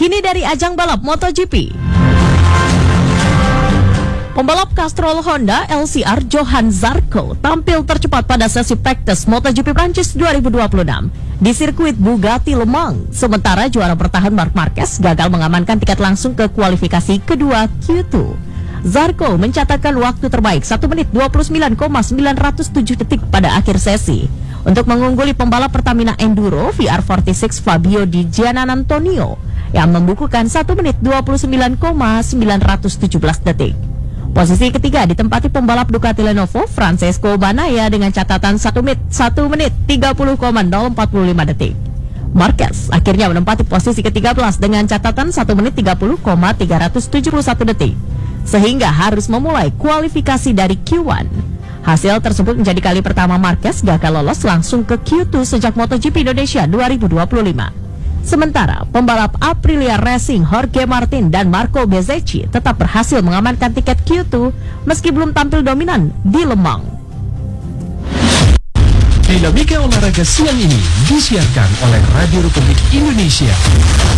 Ini dari ajang balap MotoGP. Pembalap Castrol Honda LCR Johan Zarco tampil tercepat pada sesi praktis MotoGP Prancis 2026 di sirkuit Bugatti Le Mans. Sementara juara bertahan Marc Marquez gagal mengamankan tiket langsung ke kualifikasi kedua Q2. Zarco mencatatkan waktu terbaik 1 menit 29,907 detik pada akhir sesi untuk mengungguli pembalap Pertamina Enduro VR46 Fabio Di Giannantonio yang membukukan 1 menit 29,917 detik. Posisi ketiga ditempati pembalap Ducati Lenovo Francesco Bagnaia dengan catatan 1 menit 30,045 detik. Marquez akhirnya menempati posisi ke-13 dengan catatan 1 menit 30,371 detik, sehingga harus memulai kualifikasi dari Q1. Hasil tersebut menjadi kali pertama Marquez gagal lolos langsung ke Q2 sejak MotoGP Indonesia 2025. Sementara pembalap Aprilia Racing Jorge Martin dan Marco Bezzecchi tetap berhasil mengamankan tiket Q2 meski belum tampil dominan di Le Mans. Dinamika olahraga siang ini disiarkan oleh Radio Republik Indonesia.